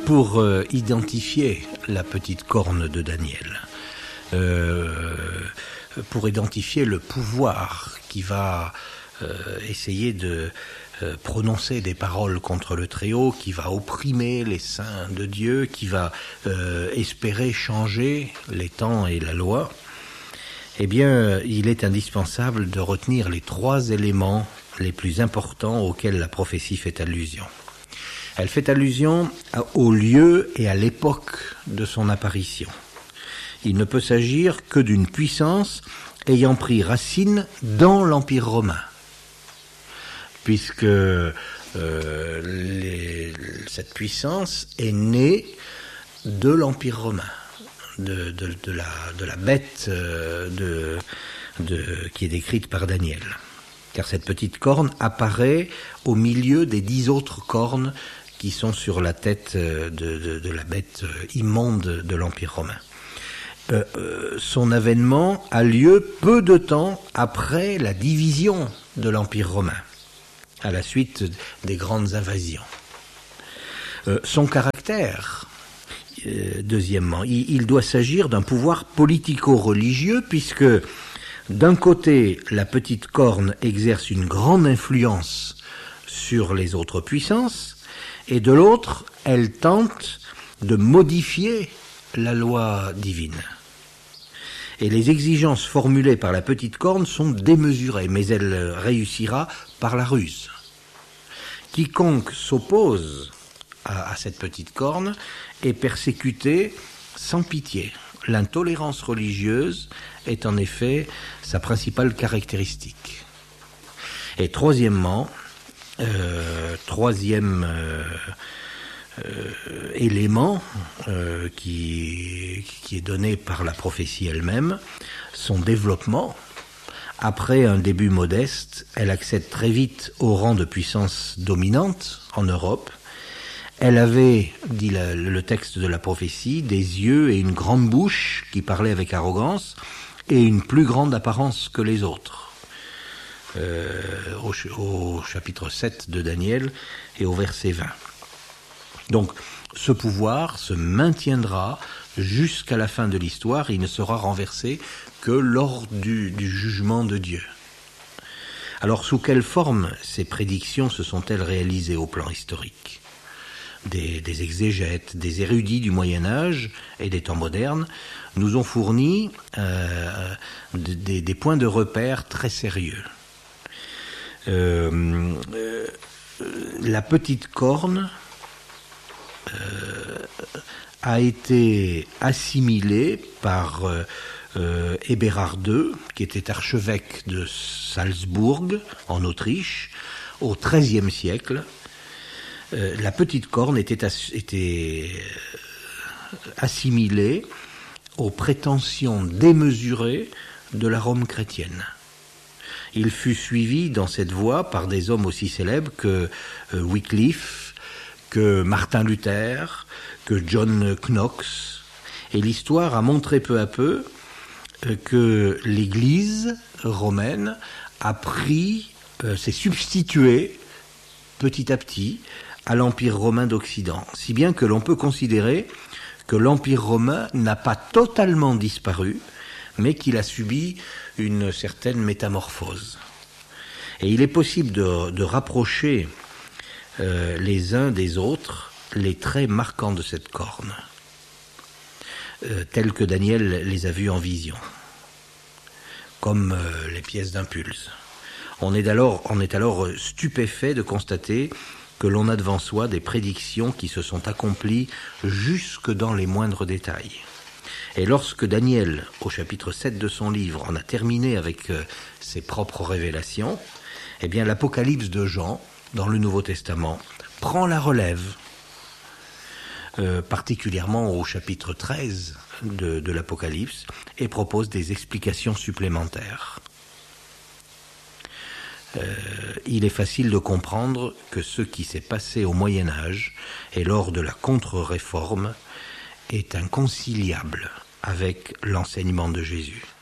pour identifier la petite corne de Daniel, pour identifier le pouvoir qui va essayer de prononcer des paroles contre le Très-Haut, qui va opprimer les saints de Dieu, qui va espérer changer les temps et la loi, eh bien, il est indispensable de retenir les 3 éléments les plus importants auxquels la prophétie fait allusion. Elle fait allusion au lieu et à l'époque de son apparition. Il ne peut s'agir que d'une puissance ayant pris racine dans l'Empire romain, puisque cette puissance est née de l'Empire romain, de la bête qui est décrite par Daniel. Car cette petite corne apparaît au milieu des 10 autres cornes qui sont sur la tête de la bête immonde de l'Empire romain. Son avènement a lieu peu de temps après la division de l'Empire romain, à la suite des grandes invasions. Son caractère, deuxièmement, il doit s'agir d'un pouvoir politico-religieux, puisque d'un côté, la petite corne exerce une grande influence sur les autres puissances, et de l'autre, elle tente de modifier la loi divine. Et les exigences formulées par la petite corne sont démesurées, mais elle réussira par la ruse. Quiconque s'oppose à cette petite corne est persécuté sans pitié. L'intolérance religieuse est en effet sa principale caractéristique. Et troisièmement, troisième élément qui est donné par la prophétie elle-même, son développement. Après un début modeste, elle accède très vite au rang de puissance dominante en Europe. Elle avait, dit le texte de la prophétie, des yeux et une grande bouche qui parlaient avec arrogance et une plus grande apparence que les autres. Au chapitre 7 de Daniel et au verset 20. Donc, ce pouvoir se maintiendra jusqu'à la fin de l'histoire. Il ne sera renversé que lors du jugement de Dieu. Alors, sous quelle forme ces prédictions se sont-elles réalisées au plan historique ? Des exégètes, des érudits du Moyen-Âge et des temps modernes nous ont fourni des points de repère très sérieux. La petite corne a été assimilée par Eberhard II, qui était archevêque de Salzbourg, en Autriche, au XIIIe siècle. La petite corne était assimilée aux prétentions démesurées de la Rome chrétienne. Il fut suivi dans cette voie par des hommes aussi célèbres que Wycliffe, que Martin Luther, que John Knox. Et l'histoire a montré peu à peu que l'Église romaine s'est substituée petit à petit à l'Empire romain d'Occident, si bien que l'on peut considérer que l'Empire romain n'a pas totalement disparu, mais qu'il a subi une certaine métamorphose. Et il est possible de rapprocher les uns des autres les traits marquants de cette corne, tels que Daniel les a vus en vision, comme les pièces d'impulse. On est alors stupéfait de constater que l'on a devant soi des prédictions qui se sont accomplies jusque dans les moindres détails. Et lorsque Daniel, au chapitre 7 de son livre, en a terminé avec ses propres révélations, eh bien l'Apocalypse de Jean, dans le Nouveau Testament, prend la relève, particulièrement au chapitre 13 de l'Apocalypse, et propose des explications supplémentaires. Il est facile de comprendre que ce qui s'est passé au Moyen-Âge et lors de la contre-réforme est inconciliable avec l'enseignement de Jésus.